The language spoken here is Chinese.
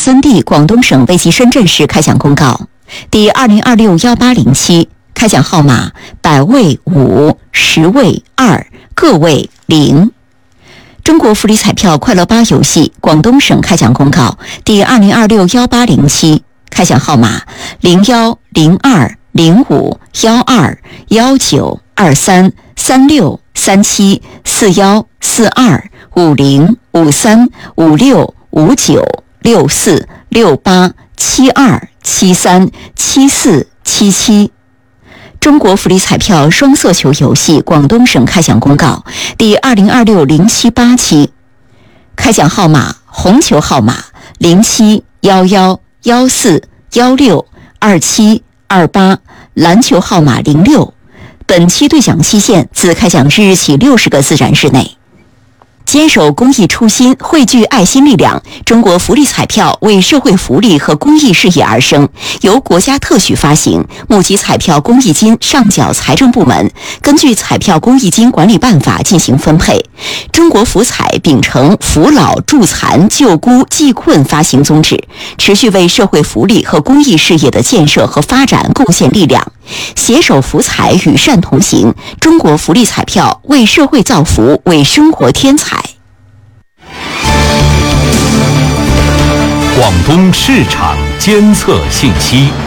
三地广东省为其深圳市开奖公告，第20261807开奖号码100位5、10位2，个位0。中国福利彩票快乐8游戏广东省开奖公告，第20261807开奖号码01、02、05、12、19、23、36、37、41、42、50、53、56、59、64、68、72、73、74、77。中国福利彩票双色球游戏广东省开奖公告，第20260787开奖号码红球号码07、11、14、16、27、28，篮球号码06。本期兑奖期限自开奖之日起60个自然日内。坚守公益初心，汇聚爱心力量，中国福利彩票为社会福利和公益事业而生，由国家特许发行，募集彩票公益金上缴财政部门，根据彩票公益金管理办法进行分配。中国福彩秉承扶老助残救孤济困发行宗旨，持续为社会福利和公益事业的建设和发展贡献力量，携手福彩与善同行，中国福利彩票为社会造福，为生活添彩。 广东市场监测信息。